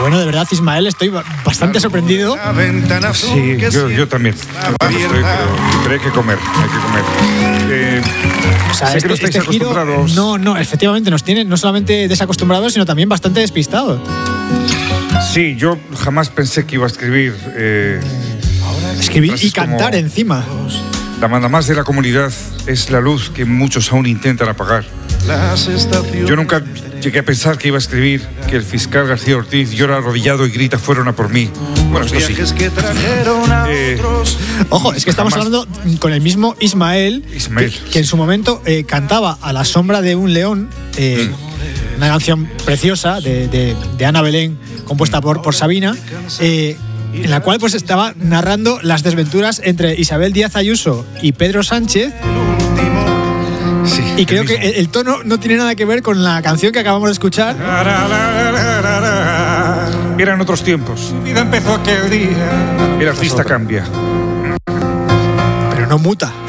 bueno, de verdad, Ismael, estoy bastante sorprendido. Sí, yo también. Pero hay que comer. O sea, sé que no estáis giro, acostumbrados. No, efectivamente, nos tiene no solamente desacostumbrados, sino también bastante despistados. Sí, yo jamás pensé que iba a escribir. Escribir y cantar como encima. La mandamás de la comunidad es la luz que muchos aún intentan apagar. Yo nunca llegué a pensar que iba a escribir que el fiscal García Ortiz llora arrodillado y grita fueron a por mí. Bueno, esto sí. Ojo, es que estamos hablando con el mismo Ismael. Que en su momento cantaba A la sombra de un león, una canción preciosa de Ana Belén, compuesta por Sabina, en la cual pues estaba narrando las desventuras entre Isabel Díaz Ayuso y Pedro Sánchez. Sí, y creo que el tono no tiene nada que ver con la canción que acabamos de escuchar. Eran otros tiempos. Mi vida empezó aquel día. El artista cambia. Pero no muta.